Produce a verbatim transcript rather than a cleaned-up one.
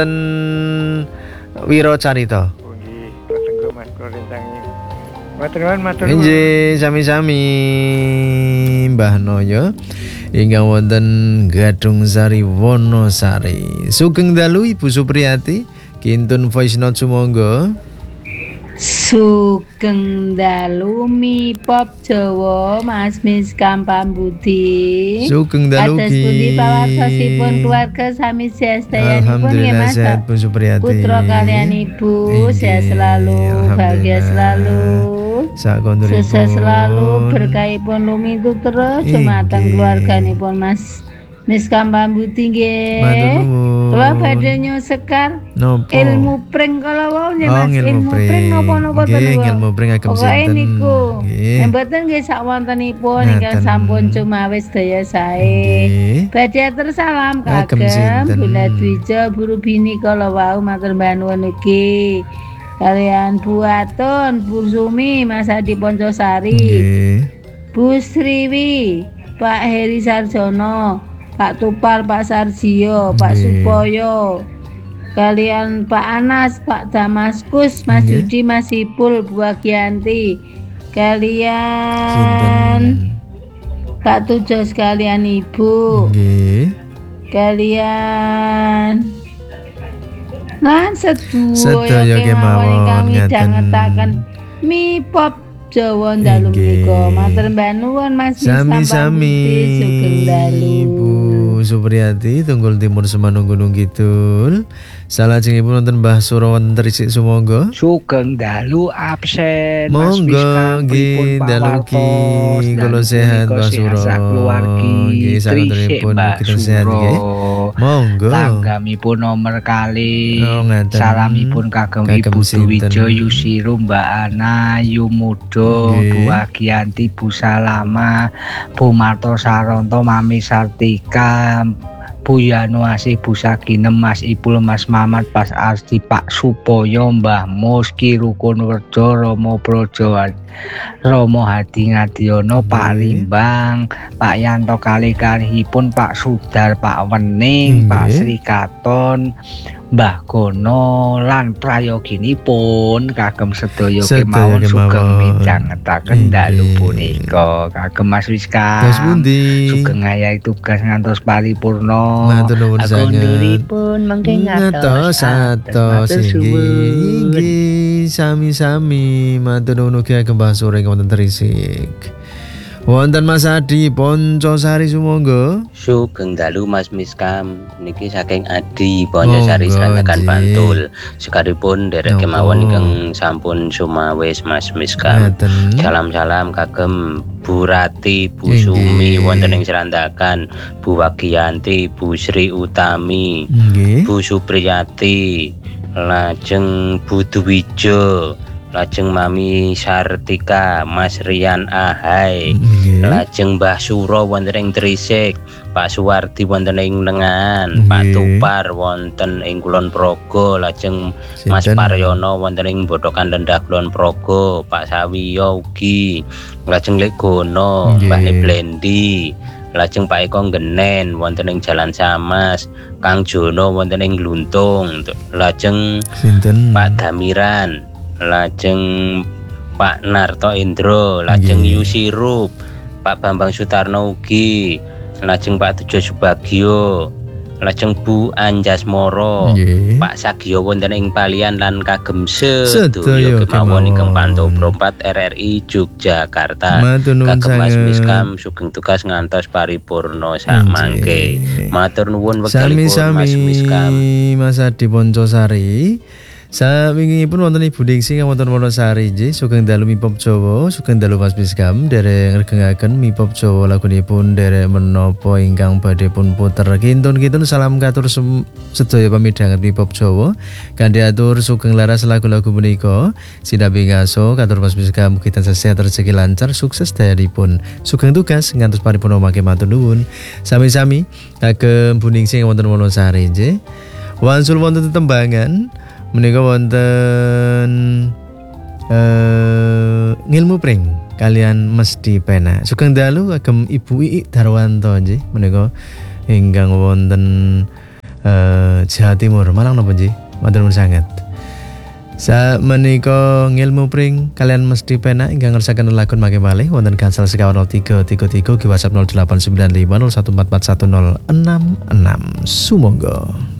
Wiro Carita. Oh nggih, patenggo Mas kula rintangi. Matur nuwun, matur nuwun. Nggih, sami-sami Mbah Noyo ingkang wonten Gadung Sari Wonosari. Sugeng dalu Ibu Supriyati, kintun voice note sumangga. Sugeng dalu mi pop Jawa Mas Miskam Pambudi. Sugeng dalu Kados ki. pundi pawartosipun keluarga sami sedayanipun nggih Alhamdulillah Mas. sehat Bu Supriyati. Putra kalian Ibu Nggih, sehat selalu, bahagia alhamdulillah. selalu. Sakonduripun. Sukses selalu, berkahipun lumitu terus dumateng Nggih. keluarganipun Mas Miskam Pambudi nggih. Matur nuwun. Kula badhe nyusekar Nopo? ilmu pring kala wau nggih Oh, Mas. ilmu pring. napa-napa to Nggih, niku? ilmu pring agem Pokoke sinten. niku. Nggih. Nek mboten nggih sak wontenipun ingkang Ngaten. sampun cumawis daya sae. Nggih. Badhe atur salam Agem kagem sinten. Bunda Dwija Buru Bini kala wau matur nuwun ugi. Kalian Bu Atun, Bu Sumi, Mas Adi Poncosari, Nggih. Bu Sriwi, Pak Heri Sarjono, Pak Tupal, Pak Sarjio, Pak Nggih. Supoyo, kalian Pak Anas, Pak Damaskus, Mas Nggih. Yudi, Mas Ipul, Bu Agianti, kalian Sinten. Pak Tujo sekalian Ibu, Nggih. kalian lan Sedaya sedaya kemawon ingkang ngaten. midhangetaken mi pop Jawa dalu Nggih. menika. Matur nuwun Mas Miskam Sami-sami Pambudi, sugeng dalu. Bu Supriyati Tunggul Timur Semanung Gunung Kidul. Salajengipun wonten Mbah Suro wonten Trisik sumangga. Sugeng dalu absen Mas Monggo Miskam nggih pripun dalu ki pawartos, kula dalu sehat punika Mbah sehat Suro. sakeluargi Nggih Trisik sakunturipun Mbah kita sehat Suro. nggih. Monggo. Tanggamipun nomor kali. Oh, ngaten. Salamipun kagem Kagem Ibu sinten? Dwijo Yusiru Mbak Ana Yumudo Nggih. Bu Agianti Bu Salama Bu Marto Saronto Mami Sartika Bu Yanuasi Bu Sakinem Mas Ipul Mas Mamat Pas Arti Pak Supoyo Mbah Muski Rukun Werjo Romo Projo Romo Hadi Ngadiono Pak Nggih. Rimbang Pak Yanto kali-kalihipun Pak Sudar Pak Wening Pak Nggih. Sri Katon Mbah Gono lan prayoginipun kagem sedaya Sedaya kemawon sugeng kemawon. midhangetaken dalu Nggih. punika kagem Mas Terus Miskam pundi? sugeng ayahi tugas ngantos paripurna Matur nuwun sanget. agunduripun mengke Ngatos atos inggih inggih sami-sami matur nuwun ugi ageng Mbah Suro ingkang wonten Trisik. Wonten Mas Adi Poncosari sumangga. Sugeng dalu Mas Miskam niki saking Adi Poncosari Monggo, Srantekan nggih. Bantul. Sekaripun derek Napa? kemawon ingkang sampun sumawis Mas Miskam. Ngaten. Salam-salam kagem Bu Rati, Bu Nggih. Sumi wonten ing Srantakan, Bu Wagianti, Bu Sri Utami, Nggih. Bu Supriyati, lajeng Bu Dwijo, lajeng Mami Sartika, Mas Rian Ahai, Nggih. lajeng Mbah Suro wonten ing Trisik, Pak Suwardi wonten ing Nengan, Pak Nggih. Tupar wonten ing Kulon Progo, lajeng Mas Sinten? Paryono wonten ing Bodokan Lendah Kulon Progo, Pak Sawiyo ugi, lajeng Lek Gono, Nggih. Mbah Blendi, lajeng Pak Eko Genen wonten ing Jalan Samas, Kang Jono wonten ing Gluntung, lajeng Sinten? Pak Damiran, lajeng Pak Narto Indro, lajeng Nggih. Yusirup, Pak Bambang Sutarno ugi, lajeng Pak Tujo Subagio, lajeng Bu Anjas Moro, Nggih. Pak Sagio wonten ing Palian lan kagem Sedaya sedaya kemawon ingkang kemawon. pantau Propat R R I Yogyakarta. Matur nuwun Kagem Mas sanget. Miskam sugeng tugas ngantos paripurna sak mangke. Nggih. Matur nuwun wektalipun Sami-sami Mas Miskam. Mas Adi Poncosari. Sawingipun wonten Ibu Diksi kang wonten Wonosari nggih sugeng dalu mipop Jawa, sugeng dalu Mas Miskam derek ngregengaken mipop Jawa lagunipun derek menapa ingkang badhe pun puter kintun-kintun salam katur sem- sedaya pamidhanget mipop Jawa kanthi atur sugeng laras lagu-lagu menika sinabi ngaso katur Mas Miskam mugi tansah sehat rezeki lancar sukses dayanipun sugeng tugas ngantos paripurna mangke matur nuwun sami-sami kagem Bu Ningsih wonten Wonosari nggih wansul wonten tetembangan menika wonten eh ngilmu pring kalian mesti penak. Sugeng dalu kagem Ibu Iik Darwanto nggih menika ingkang wonten eh, Jawa Timur. Malang napa nggih? Matur nuwun sanget. Sa menika ngilmu pring kalian mesti penak ingkang ngersakaken lakon mangke malih wonten gansal sekawan nol tiga tiga tiga di WhatsApp nol delapan sembilan lima nol satu empat empat satu nol enam enam. Sumangga.